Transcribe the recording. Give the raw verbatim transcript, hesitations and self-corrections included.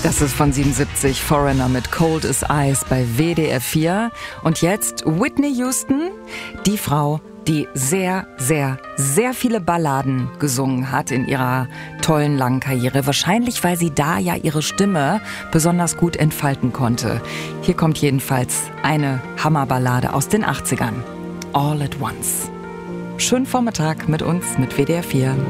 Das ist von siebenundsiebzig, Foreigner mit Cold as Ice bei W D R vier. Und jetzt Whitney Houston, die Frau, die sehr, sehr, sehr viele Balladen gesungen hat in ihrer tollen langen Karriere. Wahrscheinlich, weil sie da ja ihre Stimme besonders gut entfalten konnte. Hier kommt jedenfalls eine Hammerballade aus den achtzigern. All at Once. Schönen Vormittag mit uns, mit W D R vier.